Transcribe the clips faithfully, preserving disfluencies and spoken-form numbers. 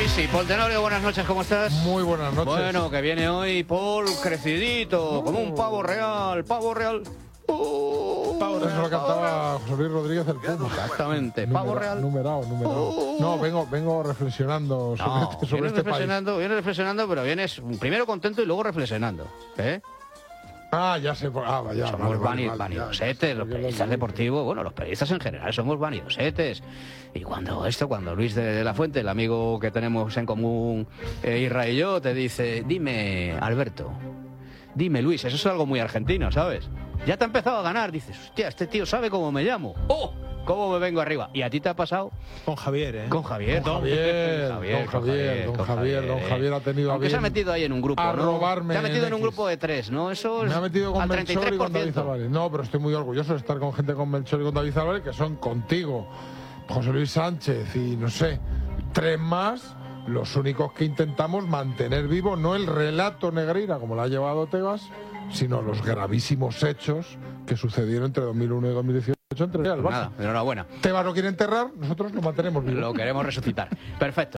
Hoy sí, Paul Tenorio, buenas noches, ¿cómo estás? Muy buenas noches. Bueno, que viene hoy Paul crecidito, oh. como un pavo real, pavo real. Uh, pavo real. Eso lo cantaba José Luis Rodríguez el Puma. Exactamente, Numera, pavo real. Numerado, numerado. Uh, no, vengo, vengo reflexionando sobre no, este, sobre este reflexionando, país. Vienes reflexionando, pero vienes primero contento y luego reflexionando, ¿eh? Ah, ya sé. Ah, vaya, somos vale, vani vale, vanidosetes, los periodistas deportivos, bueno, los periodistas en general somos vanidosetes. Y cuando esto, cuando Luis de la Fuente, el amigo que tenemos en común, eh, Isra y yo, te dice, dime, Alberto, dime, Luis, eso es algo muy argentino, ¿sabes? Ya te ha empezado a ganar, dices, hostia, este tío sabe cómo me llamo. ¡Oh! ¿Cómo me vengo arriba? ¿Y a ti te ha pasado? Con Javier, ¿eh? Con Javier. Con Javier, don Javier, don Javier, don Javier, don Javier ha tenido a Aunque bien se ha metido ahí en un grupo, a ¿no? robarme Se ha metido en, en un X. grupo de tres, ¿no? Eso es me ha metido con al Melchor y con David Álvarez. No, pero estoy muy orgulloso de estar con gente con Melchor y con David Álvarez, que son contigo, José Luis Sánchez y, no sé, tres más, los únicos que intentamos mantener vivo, no el relato Negreira, como lo ha llevado Tebas, sino los gravísimos hechos que sucedieron entre dos mil uno y dos mil dieciocho. Entre el Nada, enhorabuena. Tebas lo quiere enterrar, nosotros lo mantenemos vivo. Lo queremos resucitar. Perfecto.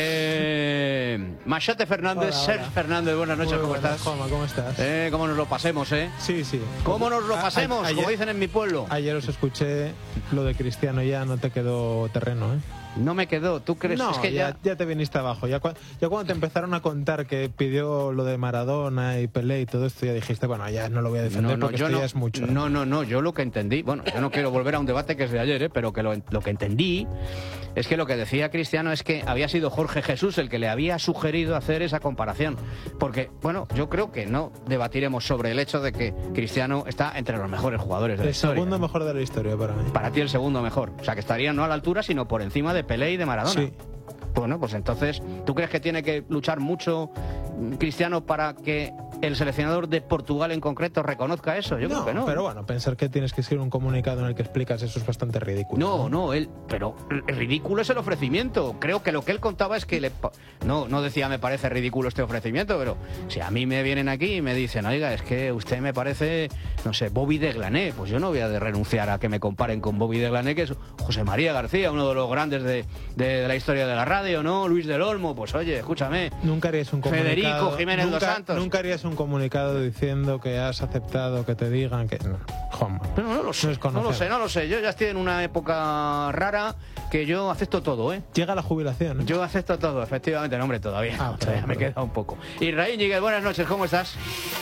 Eh, Machete Fernández, hola, Sergio Fernández, buenas noches, Muy ¿cómo buenas, estás? Juanma, ¿cómo estás? Eh, ¿Cómo nos lo pasemos, eh? Sí, sí. ¿Cómo nos lo pasemos? A, a, ayer, como dicen en mi pueblo. Ayer os escuché lo de Cristiano, ya no te quedó terreno, ¿eh? No me quedó, ¿tú crees? No, es que ya, ya... ya te viniste abajo. Ya, ya cuando te empezaron a contar que pidió lo de Maradona y Pelé y todo esto, ya dijiste, bueno, ya no lo voy a defender no, no, porque yo esto no, ya es mucho. No, no, no, yo lo que entendí, bueno, yo no quiero volver a un debate que es de ayer, ¿eh? Pero que lo, lo que entendí es que lo que decía Cristiano es que había sido Jorge Jesús el que le había sugerido hacer esa comparación. Porque, bueno, yo creo que no debatiremos sobre el hecho de que Cristiano está entre los mejores jugadores de el la historia. El segundo mejor de la historia para mí. Para ti el segundo mejor. O sea, que estaría no a la altura, sino por encima de Pelé y de Maradona. Sí. Bueno, pues entonces, ¿tú crees que tiene que luchar mucho Cristiano para que el seleccionador de Portugal en concreto reconozca eso? Yo no, creo que no. Pero bueno, pensar que tienes que escribir un comunicado en el que explicas eso es bastante ridículo. No, no, no él, pero el ridículo es el ofrecimiento. Creo que lo que él contaba es que le, no, no decía me parece ridículo este ofrecimiento, pero si a mí me vienen aquí y me dicen, oiga, es que usted me parece, no sé, Bobby de Glané, pues yo no voy a renunciar a que me comparen con Bobby de Glané, que es José María García, uno de los grandes de, de, de la historia de la radio, ¿no? Luis del Olmo, pues oye, escúchame. Nunca harías un comunicado. Federico Jiménez nunca, dos Santos. Nunca harías un comunicado diciendo que has aceptado que te digan que... No, Juanma. Pero no lo sé, no, no lo sé, no lo sé. Yo ya estoy en una época rara que yo acepto todo, ¿eh? Llega la jubilación, ¿eh? Yo acepto todo, efectivamente, no, hombre, todavía. Ah, todavía me queda un poco. Israel Ñiguez, buenas noches, ¿cómo estás?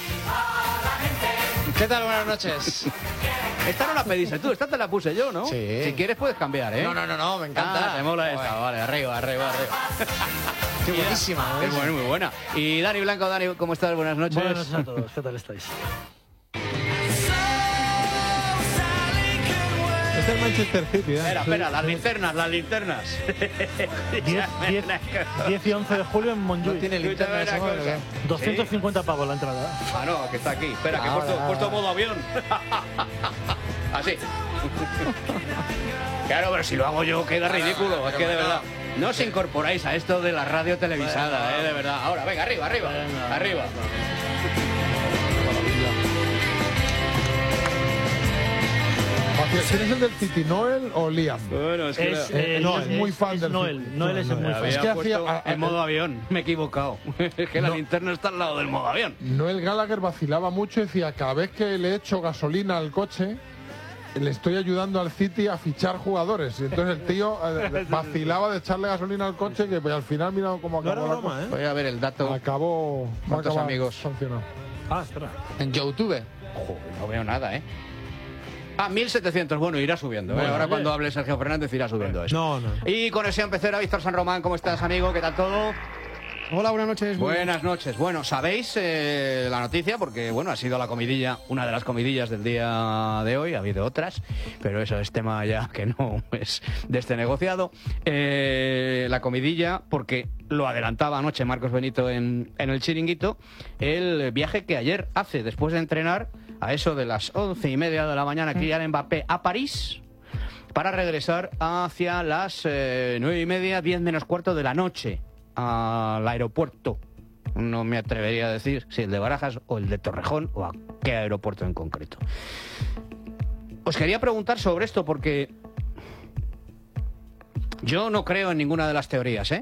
¿Qué tal? Buenas noches. Esta no la pediste tú, esta te la puse yo, ¿no? Sí. Si quieres puedes cambiar, ¿eh? No, no, no, no, me encanta. Ah, te mola esta, bueno. Vale, arriba, arriba, arriba. Qué buenísima. Es buenísima. Muy, muy buena. Y Dani Blanco, Dani, ¿cómo estás? Buenas noches. Buenas noches a todos, ¿qué tal estáis? Es el Manchester City, ¿eh? Espera, espera, las linternas, las linternas. diez y once de julio en Montjuic. No tiene linterna esa madre, doscientos cincuenta ¿Sí? pavos la entrada. Ah, no, que está aquí. Espera, que he puesto, puesto modo avión. Así. Claro, pero si lo hago yo queda ridículo. No, es que de verdad. No os incorporáis a esto de la radio televisada, bueno, eh, de verdad. Ahora, venga, arriba, arriba. Venga, arriba. ¿Quién es el del City, Noel o Liam? Bueno, es que es, eh, no, es muy fan es del Noel. City. Noel es el muy fan. Es que hacía a, a, en modo avión, me he equivocado. Es que no. La linterna está al lado del modo avión. Noel Gallagher vacilaba mucho y decía, cada vez que le echo gasolina al coche, le estoy ayudando al City a fichar jugadores. Y entonces el tío eh, vacilaba de echarle gasolina al coche, que pues, al final mira cómo acabó. No era broma, ¿eh? Voy a ver el dato. Acabó. ¿Cuántos amigos? Sancionado. Ah, espera. En YouTube. Joder, no veo nada, ¿eh? Ah, mil setecientos, bueno, irá subiendo. Bueno, ¿eh? Ahora cuando hable Sergio Fernández irá subiendo eso. No, no. Y Conexión Pecera, Víctor San Román, ¿cómo estás, amigo? ¿Qué tal todo? Hola, buenas noches. Buenas noches. Bueno, sabéis eh, la noticia porque, bueno, ha sido la comidilla, una de las comidillas del día de hoy. Ha habido otras, pero eso es tema ya que no es de este negociado. Eh, la comidilla, porque lo adelantaba anoche Marcos Benito en, en el Chiringuito, el viaje que ayer hace después de entrenar a eso de las once y media de la mañana, Kylian Mbappé a París, para regresar hacia las eh, nueve y media, diez menos cuarto de la noche, al aeropuerto. No me atrevería a decir si el de Barajas o el de Torrejón o a qué aeropuerto en concreto. Os quería preguntar sobre esto porque yo no creo en ninguna de las teorías, ¿eh?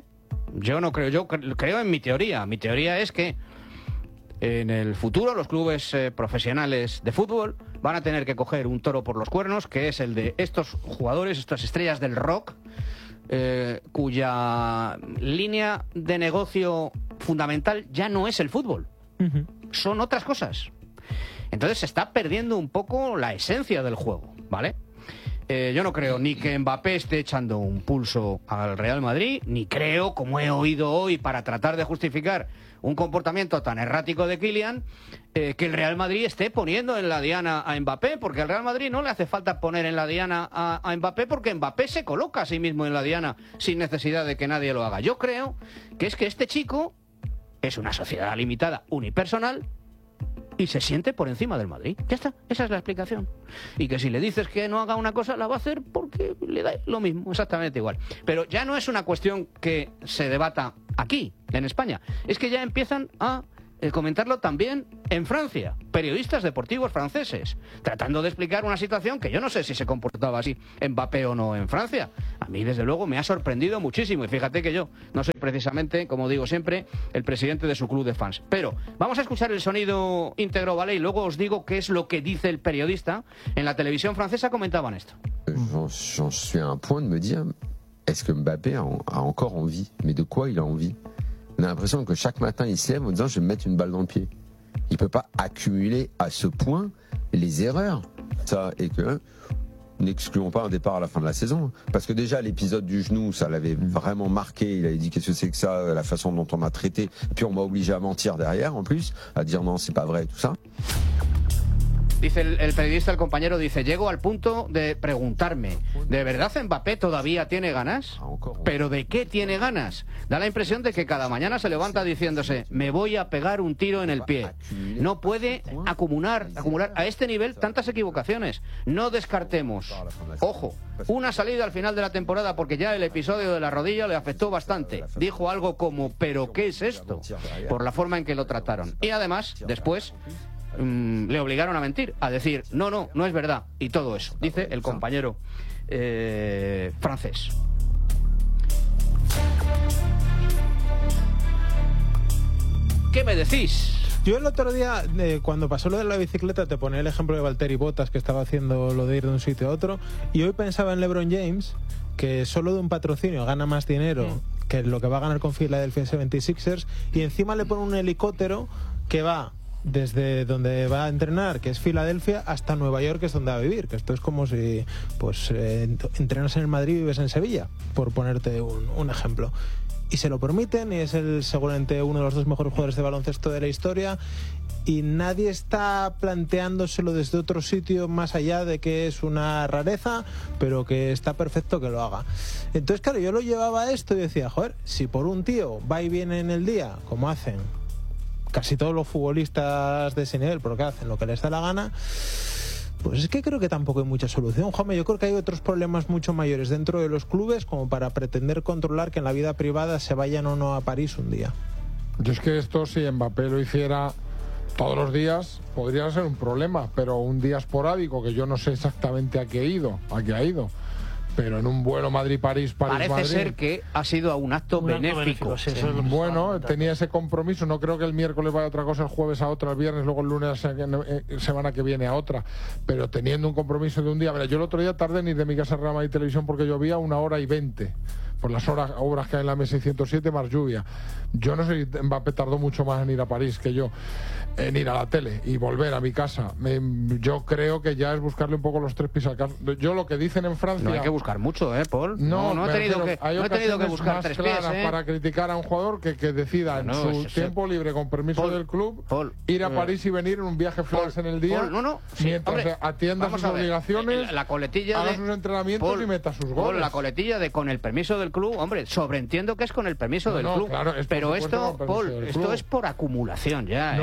Yo no creo, yo cre- creo en mi teoría. Mi teoría es que en el futuro los clubes eh, profesionales de fútbol van a tener que coger un toro por los cuernos, que es el de estos jugadores, estas estrellas del rock, eh, cuya línea de negocio fundamental ya no es el fútbol, Ujú. son otras cosas. Entonces se está perdiendo un poco la esencia del juego, ¿vale? Eh, yo no creo ni que Mbappé esté echando un pulso al Real Madrid, ni creo, como he oído hoy, para tratar de justificar un comportamiento tan errático de Kylian, eh, que el Real Madrid esté poniendo en la diana a Mbappé, porque al Real Madrid no le hace falta poner en la diana a, a Mbappé, porque Mbappé se coloca a sí mismo en la diana sin necesidad de que nadie lo haga. Yo creo que es que este chico es una sociedad limitada, unipersonal, y se siente por encima del Madrid. Ya está, esa es la explicación. Y que si le dices que no haga una cosa, la va a hacer porque le da lo mismo, exactamente igual. Pero ya no es una cuestión que se debata aquí, en España. Es que ya empiezan a eh, comentarlo también en Francia. Periodistas deportivos franceses, tratando de explicar una situación que yo no sé si se comportaba así Mbappé o no en Francia. A mí, desde luego, me ha sorprendido muchísimo. Y fíjate que yo no soy precisamente, como digo siempre, el presidente de su club de fans. Pero vamos a escuchar el sonido íntegro, ¿vale? Y luego os digo qué es lo que dice el periodista. En la televisión francesa comentaban esto. J'en j'en suis à un point de me dire, est-ce que Mbappé a, a encore envie? Mais de quoi il a envie? On a l'impression que chaque matin il se lève en disant je vais me mettre une balle dans le pied. Il peut pas accumuler à ce point les erreurs. Ça, et que n'excluons pas un départ à la fin de la saison. Parce que déjà l'épisode du genou, ça l'avait vraiment marqué. Il avait dit qu'est-ce que c'est que ça, la façon dont on m'a traité. Puis on m'a obligé à mentir derrière en plus, à dire non c'est pas vrai et tout ça. Dice el, el periodista, el compañero, dice, llego al punto de preguntarme, ¿de verdad Mbappé todavía tiene ganas? ¿Pero de qué tiene ganas? Da la impresión de que cada mañana se levanta diciéndose, me voy a pegar un tiro en el pie. No puede acumular, acumular a este nivel tantas equivocaciones. No descartemos, ojo, una salida al final de la temporada porque ya el episodio de la rodilla le afectó bastante. Dijo algo como, ¿pero qué es esto? Por la forma en que lo trataron. Y además, después, le obligaron a mentir, a decir no, no, no es verdad, y todo eso, dice el compañero eh, francés. ¿Qué me decís? Yo el otro día, eh, cuando pasó lo de la bicicleta, te ponía el ejemplo de Valtteri Bottas, que estaba haciendo lo de ir de un sitio a otro, y hoy pensaba en LeBron James, que solo de un patrocinio gana más dinero mm. que lo que va a ganar con Philadelphia setenta y seis ers, y encima le pone un helicóptero que va desde donde va a entrenar, que es Filadelfia, hasta Nueva York, que es donde va a vivir, que esto es como si pues eh, entrenas en el Madrid y vives en Sevilla, por ponerte un, un ejemplo. Y se lo permiten, y es el seguramente uno de los dos mejores jugadores de baloncesto de la historia, y nadie está planteándoselo desde otro sitio más allá de que es una rareza, pero que está perfecto que lo haga. Entonces, claro, yo lo llevaba a esto y decía, joder, si por un tío va y viene en el día, como hacen casi todos los futbolistas de ese nivel, porque hacen lo que les da la gana, pues es que creo que tampoco hay mucha solución, Juanma. Yo creo que hay otros problemas mucho mayores dentro de los clubes como para pretender controlar que en la vida privada se vayan o no a París un día. Yo es que esto, si Mbappé lo hiciera todos los días, podría ser un problema, pero un día esporádico, que yo no sé exactamente a qué ha ido, a qué ha ido, pero en un vuelo Madrid-París, París-Madrid... Parece ser que ha sido a un acto Un acto benéfico. benéfico, sí, eso es lo que Bueno, está- tenía ese compromiso. No creo que el miércoles vaya a otra cosa, el jueves a otra, el viernes, luego el lunes, eh, semana que viene a otra. Pero teniendo un compromiso de un día. Mira, yo el otro día tardé en ir de mi casa a Real Madrid Televisión porque llovía una hora y veinte. Por las horas, obras que hay en la M seiscientos siete más lluvia. Yo no sé si Mbappé tardó mucho más en ir a París que yo, en ir a la tele y volver a mi casa. Me, yo creo que ya es buscarle un poco los tres pies al carro. Yo lo que dicen en Francia... No hay que buscar mucho, ¿eh, Paul? No, No, no he me tenido refiero, que, hay no he tenido que ocasiones buscar más tres pies, claras ¿eh? para criticar a un jugador que, que decida en No, su ese- tiempo libre, con permiso Paul, del club, Paul, ir a eh, París y venir en un viaje flash Paul, en el día, Paul, no, no, sí, mientras hombre, atienda vamos sus a ver, obligaciones, la, la coletilla haga de, sus entrenamientos Paul, y meta sus Paul, goles. la coletilla de con el permiso del club, hombre, sobreentiendo que es con el permiso No, del no, club, claro, es por pero supuesto esto, con permiso Paul, del esto club. es por acumulación ya, ¿eh? No, pero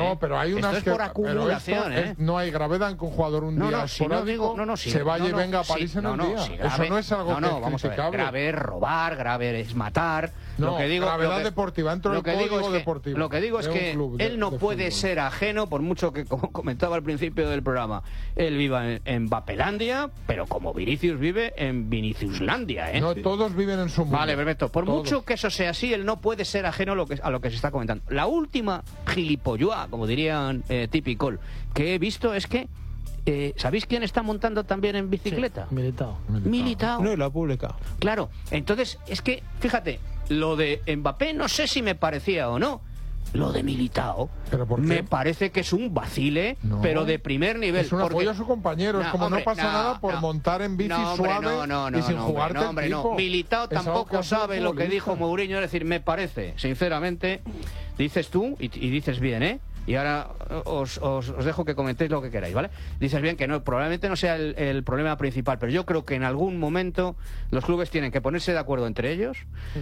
hay unas esto es que, por pero acumulación, esto ¿eh? es- no hay gravedad en que un jugador un No, día no, si no esporádico digo, no, no, si se no, vaya no, y no, venga a si- París en no, un no, día. si Eso grave- no es algo no, no, que es vamos a ver, criticable. grave es robar, grave es matar. No, lo que digo, gravedad lo que- deportiva, dentro lo del que digo código es que- deportivo Lo que digo es de un que club de- él no de puede fútbol. ser ajeno, por mucho que, como comentaba al principio del programa, él viva en, en Vapelandia, pero como Vinicius vive en Viniciuslandia, ¿eh? No todos viven en su mundo. Vale, perfecto. Por Todos. mucho que eso sea así, él no puede ser ajeno a lo que, a lo que se está comentando. La última gilipolloa, como dirían eh, típico, que he visto es que, eh, ¿sabéis quién está montando también en bicicleta? Militao. Militao. No, y lo ha publicado. Claro, entonces, es que, fíjate, lo de Mbappé no sé si me parecía o no. Lo de Militao ¿Pero por qué? me parece que es un vacile, No. pero de primer nivel. Es un porque- apoyo a su compañero. es No, como hombre, no pasa no, nada por no. montar en bici No, hombre, suave no, no, no, y sin no, jugarte hombre, no, hombre, el no. tipo. Militao Es algo que tampoco hace un sabe lo que futbolista. dijo Mourinho, es decir, me parece, sinceramente, dices tú, y, y dices bien, ¿eh? Y ahora os, os- os dejo que comentéis lo que queráis, ¿vale? Dices bien que no, probablemente no sea el, el problema principal, pero yo creo que en algún momento los clubes tienen que ponerse de acuerdo entre ellos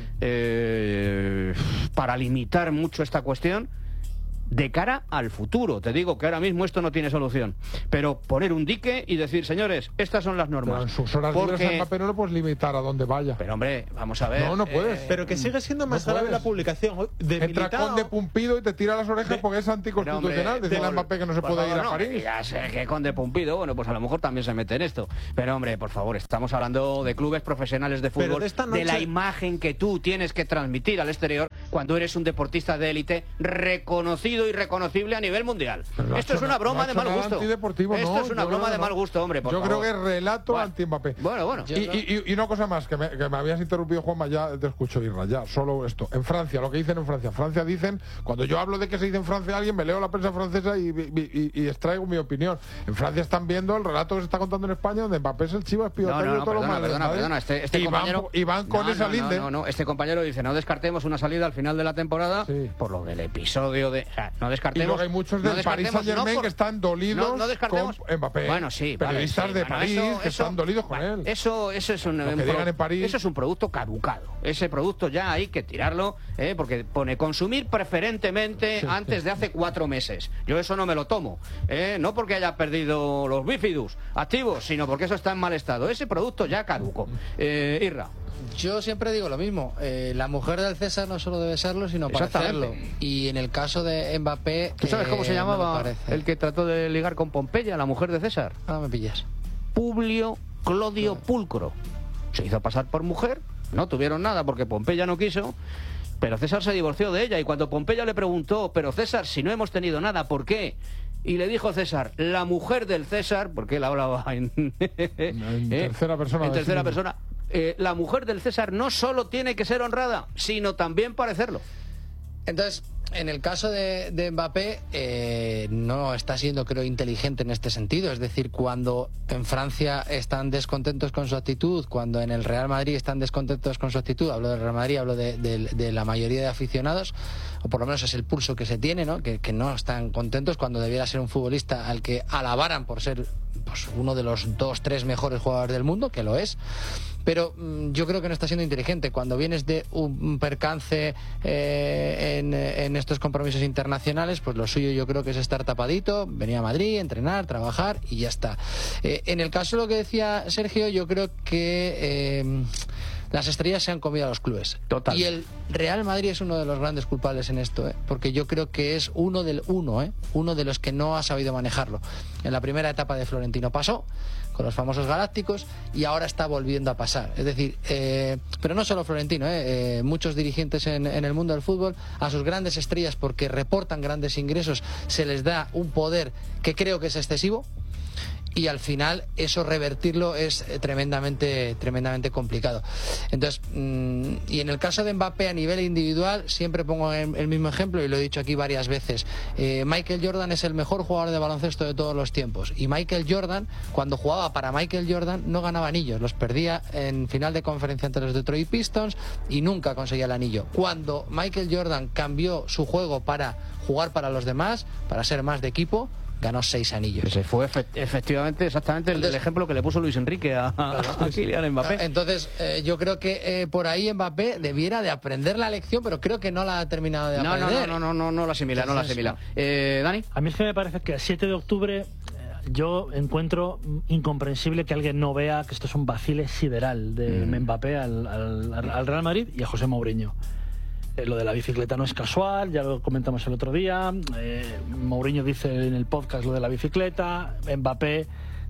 eh, para limitar mucho esta cuestión de cara al futuro. Te digo que ahora mismo esto no tiene solución, pero poner un dique y decir, señores, estas son las Pero normas. en sus horas libres Porque- a Mbappé no le puedes limitar a dónde vaya. Pero hombre, vamos a ver. No, no puedes. eh, Pero que sigue siendo más no grave puedes. la publicación de Entra Militao. Conde Pumpido y te tira las orejas De- porque es Pero, anticonstitucional. hombre, Decirle a por- Mbappé que no se por puede favor, ir a no, París. Ya sé que Conde Pumpido, bueno, pues a lo mejor también se mete en esto. Pero, hombre, por favor, estamos hablando de clubes profesionales de Pero fútbol, de esta de la noche- imagen que tú tienes que transmitir al exterior cuando eres un deportista de élite reconocido y reconocible a nivel mundial. Pero no ha Esto hecho es una na- broma no ha de hecho mal nada gusto. antideportivo, Esto no, es una yo broma creo de que mal no. gusto, hombre, por Yo favor. creo que es relato Bueno, anti-Mbappé. Bueno, bueno. Y, y- y una cosa más, que me, que me habías interrumpido, Juanma, ya te escucho, Irra, ya, solo esto. En Francia, lo que dicen en Francia. Francia dicen, cuando yo hablo de que se dice en Francia a alguien, me leo la prensa francesa y, y- y- y extraigo mi opinión. En Francia están viendo el relato que se está contando en España, donde Mbappé es el chivo No, expiatorio no, de no, todos los perdona, males, perdona, ¿sabes? perdona. Este, este y, van, compañero... po- y van con No, esa no, linde. No, no, no. Este compañero dice, no descartemos una salida al final de la temporada Sí. por lo del episodio de... O sea, no Y descartemos... luego hay muchos no del Paris descartemos, Saint Germain no por- que están dolidos no, no descartemos- con Mbappé. Bueno, sí, vale, Periodistas sí, de bueno, París eso- que eso- están dolidos con bueno, él. Eso, eso es un, Lo que un digan pro- en París. eso es un producto caducado. Ese producto ya hay que tirarlo, ¿eh? Porque pone consumir preferentemente antes de hace cuatro meses. Yo eso no me lo tomo, ¿eh? No porque haya perdido los bífidus activos, sino porque eso está en mal estado. Ese producto ya caduco. Eh, Irra. Yo siempre digo lo mismo. eh, la mujer del César no solo debe serlo, sino Exactamente. parecerlo. Y en el caso de Mbappé. ¿Tú sabes eh, cómo se no lo llamaba parece. el que trató de ligar con Pompeya, la mujer de César? Ahora me pillas. Publio Clodio Pulcro. Se hizo pasar por mujer, no tuvieron nada porque Pompeya no quiso, pero César se divorció de ella y cuando Pompeya le preguntó, pero César, si no hemos tenido nada, ¿por qué? Y le dijo César, la mujer del César, porque él hablaba en, En tercera persona en de sí tercera mismo. persona, eh, la mujer del César no solo tiene que ser honrada, sino también parecerlo. Entonces, en el caso de, de Mbappé, eh, no está siendo, creo, inteligente en este sentido. Es decir, cuando en Francia están descontentos con su actitud, cuando en el Real Madrid están descontentos con su actitud, hablo del Real Madrid, hablo de, de- de la mayoría de aficionados, o por lo menos es el pulso que se tiene, ¿no? Que, que no están contentos cuando debiera ser un futbolista al que alabaran por ser pues, uno de los dos, tres mejores jugadores del mundo, que lo es. Pero mm, yo creo que no está siendo inteligente. Cuando vienes de un percance eh, en, en estos compromisos internacionales, pues lo suyo yo creo que es estar tapadito, venir a Madrid, entrenar, trabajar y ya está. Eh, en el caso de lo que decía Sergio, yo creo que eh, las estrellas se han comido a los clubes. Total. Y el Real Madrid es uno de los grandes culpables en esto, ¿eh? Porque yo creo que es uno del uno, ¿eh? uno de los que no ha sabido manejarlo. En la primera etapa de Florentino pasó con los famosos galácticos y ahora está volviendo a pasar. Es decir, eh, pero no solo Florentino, ¿eh? Eh, muchos dirigentes en, en el mundo del fútbol, a sus grandes estrellas, porque reportan grandes ingresos, se les da un poder que creo que es excesivo. Y al final eso revertirlo es eh, tremendamente tremendamente complicado. Entonces, mmm, y en el caso de Mbappé a nivel individual, siempre pongo el, el mismo ejemplo y lo he dicho aquí varias veces. Eh, Michael Jordan es el mejor jugador de baloncesto de todos los tiempos. Y Michael Jordan, cuando jugaba para Michael Jordan, no ganaba anillos. Los perdía en final de conferencia ante los Detroit Pistons y nunca conseguía el anillo. Cuando Michael Jordan cambió su juego para jugar para los demás, para ser más de equipo, ganó seis anillos. Ese fue efe- efectivamente exactamente el, Entonces- el ejemplo que le puso Luis Enrique a, a, a Kylian Mbappé. Entonces, eh, yo creo que eh, por ahí Mbappé debiera de aprender la lección, pero creo que no la ha terminado de No, no, aprender. no, no, no, no, no la asimila, no la Entonces, asimila. Eh, Dani. A mí es que me parece que el siete de octubre eh, yo encuentro incomprensible que alguien no vea que esto es un vacile sideral de Mm. Mbappé al, al- al Real Madrid y a José Mourinho. Eh, lo de la bicicleta no es casual, ya lo comentamos el otro día. Eh, Mourinho dice en el podcast lo de la bicicleta. Mbappé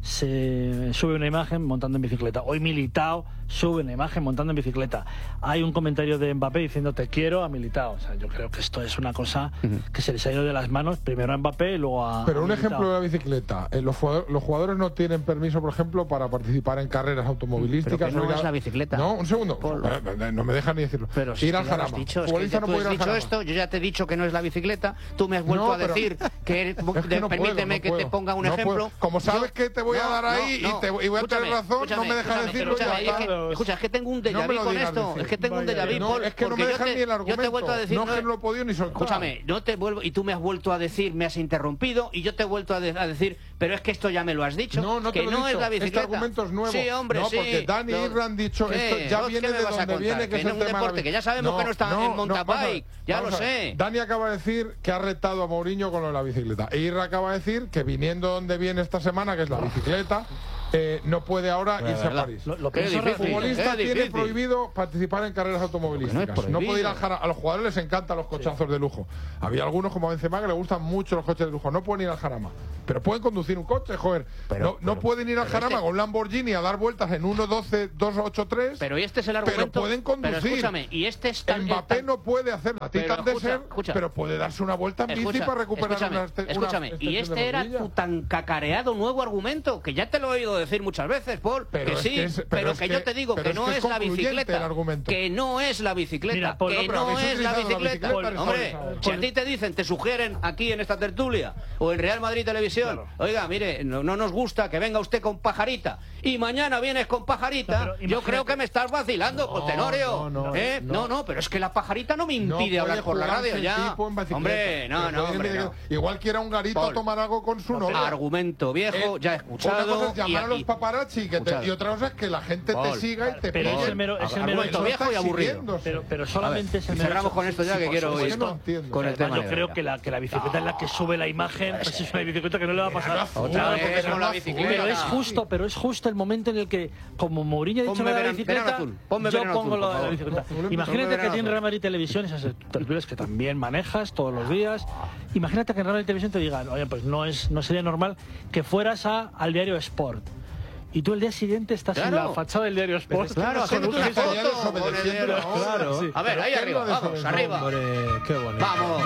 se sube una imagen montando en bicicleta. Hoy Militao sube una imagen montando en bicicleta. Hay un comentario de Mbappé diciendo te quiero a Militao. O sea, yo creo que esto es una cosa que se les ha ido de las manos primero a Mbappé y luego a Pero a un Militao. ejemplo de la bicicleta. Eh, los, jugadores, los jugadores no tienen permiso, por ejemplo, para participar en carreras automovilísticas. Pero que no o ir a- es la bicicleta. No, un segundo. Paul. No, no me dejan ni decirlo. Pero si ir es al que ya lo has Jarama. dicho, es que Futbolista ya no tú puede has ir al dicho Jarama. esto, yo ya te he dicho que no es la bicicleta, tú me has vuelto No, a pero- decir que, Es que no puedo, permíteme no que te puedo. ponga un No ejemplo. puedo. Como sabes Yo- que te voy a no, dar no, ahí y no. te- y voy a tener Escúchame, razón, no escúchame, me dejas escúchame, decirlo y ya escúchame, es que- está. escucha, es que tengo un No déjà me vu lo con digas esto, decir. es que tengo un déjà vu, No, Paul, es que no porque me yo dejan te- ni el yo te he argumento. vuelto a decir, No, es que no lo he podido ni soltar. Escúchame, no te vuelvo y tú me has vuelto a decir, me has interrumpido y yo te he vuelto a, de- a decir, pero es que esto ya me lo has dicho, No, no te que lo he no dicho. es la bicicleta. Este argumento es nuevo. Sí, hombre, No, sí. porque Dani y Lo- Irra han dicho, ¿Qué? esto ya ¿Qué viene me de vas a donde contar? viene, que Que es no el es un tema de la deporte, bici- que ya sabemos que no está en mountain vamos a ver. bike, ya Vamos lo a ver. sé. Dani acaba de decir que ha retado a Mourinho con lo de la bicicleta. E Irra acaba de decir que viniendo donde viene esta semana, que es la bicicleta, eh, no puede ahora Pues, irse a ¿verdad? París. Lo, lo Qué pienso difícil. El realmente. futbolista Es tiene difícil. prohibido participar en carreras automovilísticas. Porque no es No, puede ir al prohibido. Jarama. A los jugadores les encantan los cochazos de lujo. Había algunos como Benzema que le gustan mucho los coches de lujo. No pueden ir al Jarama. Pero pueden conducir un coche, joder. Pero- no, no pero- pueden ir al pero Jarama este- con un Lamborghini a dar vueltas en uno doce dos ocho tres. Pero y este es el Pero argumento. pueden conducir. Pero escúchame, y este es tan, Mbappé tan- no puede hacer la Pero Titan de escucha, ser, escucha. pero puede darse una vuelta en bici Escucha, para recuperar escúchame, una, este- una escúchame. extensión Y de este era rodilla. tu tan cacareado nuevo argumento, que ya te lo he oído decir muchas veces, Paul, Pero que es sí, que es- pero, pero es que, que- yo te digo pero que es no que es, es la concluyente bicicleta, el argumento. que no es la bicicleta, Mira, Paul, que no, pero no habéis es la utilizado la bicicleta. bicicleta, Hombre, Paul. si a ti te dicen, te sugieren aquí en esta tertulia o en Real Madrid Televisión, Claro. oiga, mire, no, no nos gusta que venga usted con pajarita y mañana vienes con pajarita, No, pero yo imagínate- creo que me estás vacilando, pues, Tenorio. no, no, ¿eh? no. no, no, pero es que la pajarita no me No impide puede hablar por la jugarse radio el ya. tipo en bicicleta. Hombre, no, Pero no, puede ir hombre, en no. bicicleta. Igual que ir a un garito Paul. a tomar algo con su novia. Argumento viejo, Eh, ya he Una escuchado. cosa es llamar y- a los y- paparazzi que te- escuchado. y otra cosa es que la gente Paul. te siga y te Pero pille. es el mero- es el mero Argumento hecho. viejo y aburrido. Siguiéndose. Pero, pero solamente es el Y mero cerramos hecho- con esto ya, Sí, que por quiero supuesto. oír Es que no entiendo. con el Además, tema yo de creo Gaga. que la, que la bicicleta es la que sube la imagen, pues es una bicicleta que no le va a pasar. Otra No, vez porque con no- la bicicleta. Pero es justo, pero es justo el momento en el que, como Mourinho ha dicho Ponme lo de la verano- bicicleta, verano azul. Ponme yo verano pongo azul, lo por de la favor. bicicleta. Ponme Imagínate verano que tiene azul. Real Madrid Televisión, esas tertulias que también manejas todos los días. Imagínate que en Real Madrid Televisión te digan, oye, pues no es no sería normal que fueras a, al diario Sport. Y tú el día siguiente estás en Claro. la fachada del diario Sport. Claro, no haciendo sé, una tú estarías foto con el desobedeciendo diario. ahora. Claro. Sí. A ver, ahí Pero arriba, ¿qué lo vamos, desobedece? arriba. Hombre, qué bonito. Vamos.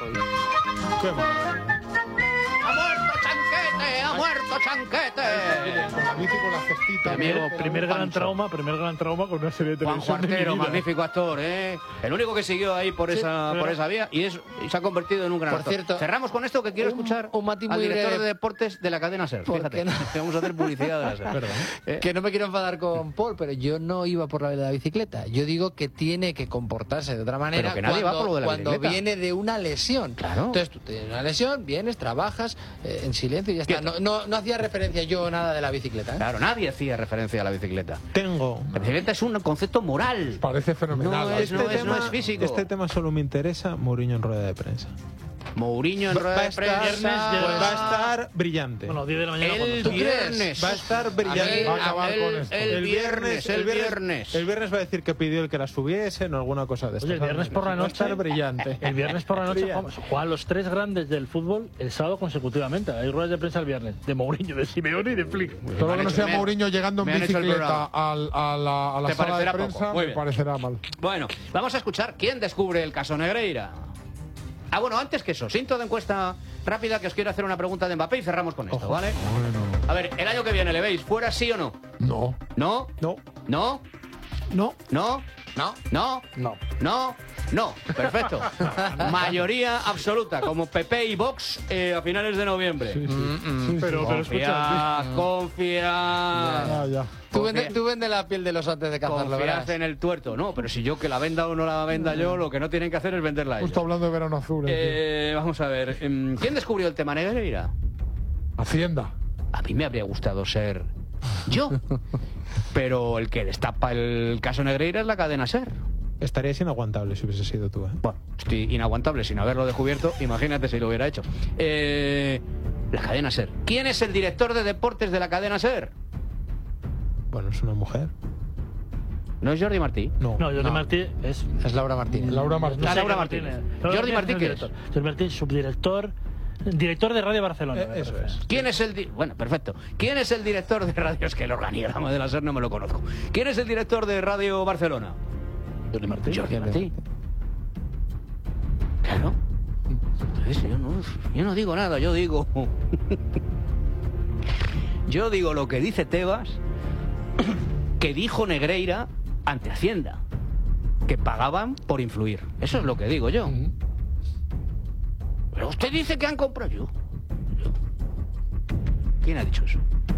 Qué bonito. ¡Ha muerto Chanquete! ¡Ha muerto Chanquete! Con la bici, con la cestita. Mi amigo, Pero- Primer gran Pancho. trauma, primer gran trauma con una serie de Juan televisión de mi Cuartero, vida. magnífico actor, ¿eh? El único que siguió ahí por esa claro. por esa vía y, es, y se ha convertido en un gran Por actor. cierto, Cerramos con esto que quiero un- escuchar un matiz al muy director breve. de deportes de la cadena SER. ¿Por Fíjate, qué no? que vamos a hacer publicidad de la SER. ¿Eh? Que no me quiero enfadar con Paul, pero yo no iba por la de la bicicleta. Yo digo que tiene que comportarse de otra manera Pero que nadie cuando, va por lo de la cuando bicicleta. viene de una lesión. Claro. Entonces tú tienes una lesión, vienes, trabajas eh, en silencio y ya está. Quieto. No, no, no hacía referencia yo nada de la bicicleta. ¿eh? Claro, nadie hacía referencia a la bicicleta. Tengo. La bicicleta es un concepto moral. Parece fenomenal. No la es- no bicicleta. es- no es físico. Este tema solo me interesa Mourinho en rueda de prensa. Mourinho en Va- rueda va a de estar- prensa. viernes de- Pues va a estar brillante. Bueno, diez de la mañana cuando El salga. viernes. Va a estar brillante. El, Va a acabar el- con esto. el viernes, el viernes. El viernes va a decir que pidió el que la subiesen o alguna cosa de esto. Oye, el viernes por la Va a noche. estar brillante. El viernes por la noche Brillante. vamos, juegan los tres grandes del fútbol el sábado consecutivamente. Hay ruedas de prensa el viernes. De Mourinho, de Simeone y de Flick. Todo lo han que no hecho- sea me han- Mourinho llegando en me han hecho el bicicleta programa. al- a la, a la Te sala de parecerá prensa poco. Muy me bien. parecerá mal. Bueno, vamos a escuchar quién descubre el caso Negreira. Ah, bueno, antes que eso, cinto de encuesta rápida que os quiero hacer una pregunta de Mbappé y cerramos con esto, ¿vale? Bueno. A ver, el año que viene, ¿le veis fuera sí o no? No. ¿No? No. ¿No? No. ¿No? No. ¿No? No. ¿No? No. Perfecto. Mayoría absoluta, como P P y Vox eh, a finales de noviembre. Sí, sí. Sí, sí. Pero, pero escucha. Confía, confía. Ya, ya. Tú Confía. vende, tú vende la piel del oso antes de cazarlo, verás. Confías en el tuerto. No, pero si yo que la venda o no la venda yo, lo que no tienen que hacer es venderla a ellos. Justo hablando de verano azul. eh, Eh, vamos a ver. em, ¿Quién descubrió el tema Negreira? Hacienda. A mí me habría gustado ser yo. Pero el que destapa el caso Negreira es la cadena SER. Estarías inaguantable si hubiese sido tú, ¿eh? Bueno, estoy inaguantable sin haberlo descubierto. Imagínate si lo hubiera hecho. Eh, la cadena SER. ¿Quién es el director de deportes de la cadena SER? Bueno, es una mujer. ¿No es Jordi Martí? No. No, Jordi No. Martí es... Es Laura Martínez. Laura Martínez. Ah, Laura Martínez. Jordi Martí, ¿qué es? Jordi Martí, subdirector... Director de Radio Barcelona. Eh, me eso parece. es. ¿Quién es el di- bueno, perfecto. ¿Quién es el director de radio? Es que el organigrama de la SER no me lo conozco. ¿Quién es el director de Radio Barcelona? Jordi Martí. Jordi Martí. Claro. Entonces, yo, no, yo no digo nada, yo digo. Yo digo lo que dice Tebas, que dijo Negreira ante Hacienda, que pagaban por influir. Eso es lo que digo yo. Pero usted dice que han comprado yo. yo. ¿Quién ha dicho eso?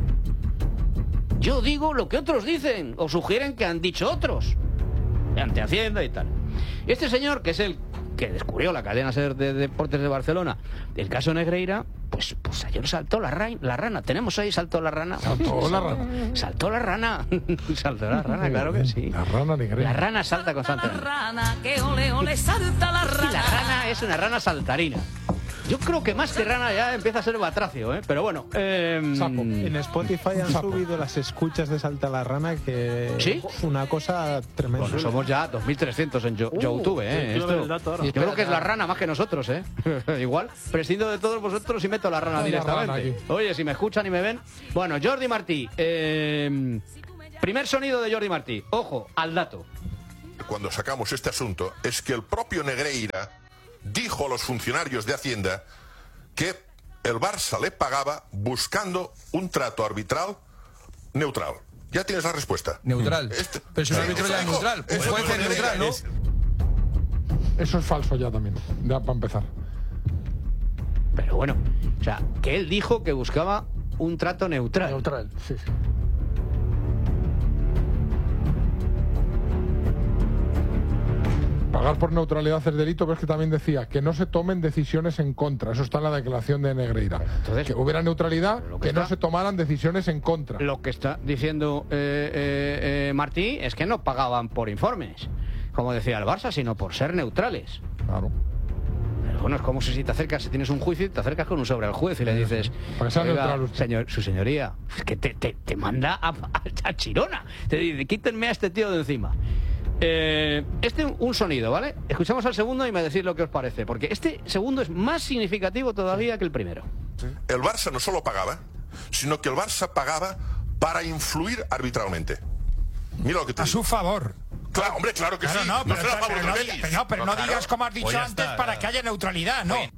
Yo digo lo que otros dicen o sugieren que han dicho otros ante Hacienda y tal. Este señor, que es el que descubrió la cadena SER de deportes de Barcelona, el caso Negreira, pues, pues ayer saltó la, ra- la rana. ¿Tenemos ahí saltó la rana? Saltó la rana. Saltó la rana. Saltó la rana, claro que sí. La rana Negreira. La rana salta constantemente. Rana, que ole ole salta la Y rana. la rana es una rana saltarina. Yo creo que más que rana ya empieza a ser batracio, ¿eh? Pero bueno. Eh, Sapo. En Spotify han Sapo. subido las escuchas de Salta la Rana, que ¿Sí? es una cosa tremenda. Bueno, somos ya dos mil trescientos en Yo- YouTube, ¿eh? quiero ver Esto- el dato ahora. yo creo que es la rana más que nosotros, ¿eh? Igual, prescindo de todos vosotros y meto la rana Hay una directamente. rana aquí. Oye, si me escuchan y me ven. Bueno, Jordi Martí. eh, primer sonido de Jordi Martí. Ojo, al dato. Cuando sacamos este asunto es que el propio Negreira dijo a los funcionarios de Hacienda que el Barça le pagaba buscando un trato arbitral neutral. Ya tienes la respuesta. Neutral. Este- Pero si un Sí, árbitro eso ya es dijo. neutral. Un Eso juez dijo es Negreira. neutral, ¿no? Es- Eso es falso ya también. Ya para empezar. Pero bueno, o sea, que él dijo que buscaba un trato neutral. Neutral, sí, sí. Pagar por neutralidad es delito, pero es que también decía que no se tomen decisiones en contra. Eso está en la declaración de Negreira. Entonces, que hubiera neutralidad, lo que, que no está- se tomaran decisiones en contra. Lo que está diciendo eh, eh, eh, Martí es que no pagaban por informes, como decía el Barça, sino por ser neutrales. Claro. Pero bueno, es como si te acercas, si tienes un juicio, te acercas con un sobre al juez y le dices, Para que sea "Oiga, neutral usted". señor, su señoría, es que te, te, te manda a, a, a Chirona. Te dice, quítenme a este tío de encima. Eh, este un sonido, ¿vale? Escuchamos al segundo y me decís lo que os parece, porque este segundo es más significativo todavía que el primero. El Barça no solo pagaba, sino que el Barça pagaba para influir arbitralmente. Mira lo que te A digo. su favor. Claro, hombre, claro que Claro, sí. no, pero, será a favor pero del no, Betis. diga- pero no, pero no claro. digas como has dicho Pues ya antes está, para ya. que haya neutralidad, ¿no? Oye.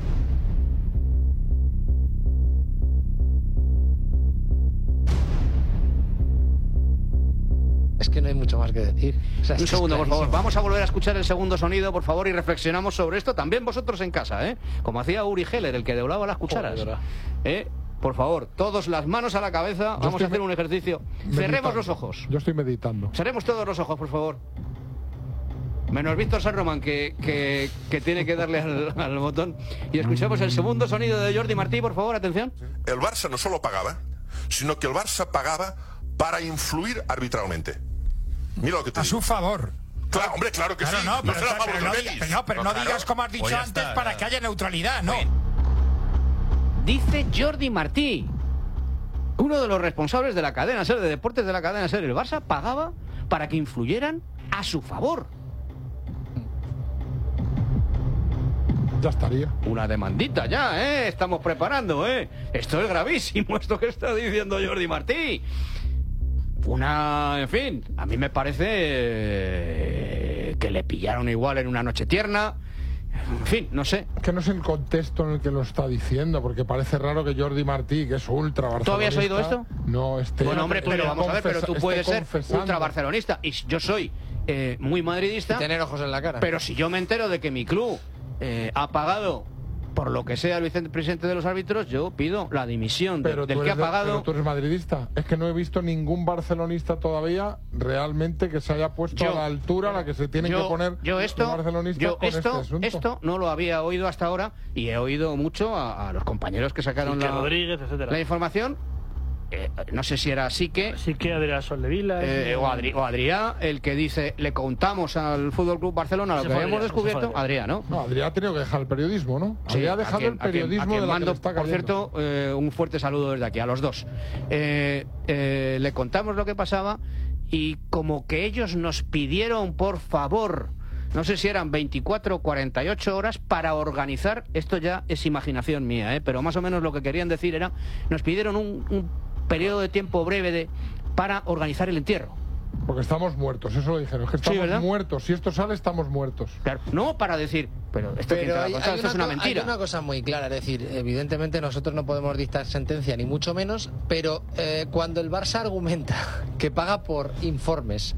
Es que no hay mucho más que decir. O sea, es Un que segundo, es por favor. clarísimo. Vamos a volver a escuchar el segundo sonido, por favor, y reflexionamos sobre esto. También vosotros en casa, ¿eh? Como hacía Uri Geller, el que doblaba las cucharas. Joder, verdad. ¿Eh? Por favor, todos las manos a la cabeza. Vamos estoy a hacer me- un ejercicio. Meditando. Cerremos los ojos. Yo estoy meditando. Cerremos todos los ojos, por favor. Menos Víctor San Román, que, que, que tiene que darle al, al botón. Y escuchemos el segundo sonido de Jordi Martí, por favor, atención. El Barça no solo pagaba, sino que el Barça pagaba para influir arbitralmente. Mira lo que te A digo. su favor. Claro, hombre, claro que Claro, sí. no, pero, será a favor pero del no, Betis. diga- pero no, pero no claro. digas como has dicho Pues ya antes está, para ya. que haya neutralidad, ¿no? Oye. Dice Jordi Martí, uno de los responsables de la cadena SER, de deportes de la cadena SER. El Barça pagaba para que influyeran a su favor. Ya estaría. Una demandita ya, ¿eh? Estamos preparando, ¿eh? Esto es gravísimo, esto que está diciendo Jordi Martí. Una, en fin, a mí me parece eh, que le pillaron igual en una noche tierna. En fin, no sé. Es que no sé el contexto en el que lo está diciendo, porque parece raro que Jordi Martí, que es ultra barcelonista... ¿Tú habías oído esto? No, este... Bueno, hombre, pero vamos a ver, pero tú confesa- puedes esté ser confesando. ultra barcelonista y yo soy eh, muy Y madridista. tener ojos en la cara. Pero si yo me entero de que mi club eh, ha pagado por lo que sea el vicepresidente de los árbitros, yo pido la dimisión de- Pero del tú que ha eres de- pagado. pero tú eres madridista. Es que no he visto ningún barcelonista todavía realmente que se haya puesto Yo- a la altura a la que se tienen yo, que poner yo esto, los barcelonistas yo con esto, este asunto. esto no lo había oído hasta ahora y he oído mucho a, a los compañeros que sacaron Quique la, Rodríguez, etcétera. la información. Eh, no sé si era Sique Así que Adrián Soldevila. eh, o, Adri, o Adrián, el que dice, le contamos al Fútbol Club Barcelona lo Ese que fue hemos Adrián, descubierto. ese fue Adrián, ¿no? No, Adrián ha tenido que dejar el periodismo, ¿no? Sí, Adrián ha a dejado quien- el a quien- periodismo a quien de la que mando, le está por cayendo. cierto, eh, un fuerte saludo desde aquí a los dos. Eh, eh, le contamos lo que pasaba y como que ellos nos pidieron, por favor, no sé si eran veinticuatro o cuarenta y ocho horas para organizar, esto ya es imaginación mía, ¿eh? Pero más o menos lo que querían decir era, nos pidieron un, un periodo de tiempo breve de, para organizar el entierro. Porque estamos muertos, eso lo dijeron. Es que Sí, ¿verdad? estamos muertos. Si esto sale, estamos muertos. Claro, no para decir, pero esto, quién te Pero lo ha hay, contado? hay Esto es una una co- mentira. hay una cosa muy clara, es decir, evidentemente nosotros no podemos dictar sentencia, ni mucho menos, pero eh, cuando el Barça argumenta que paga por informes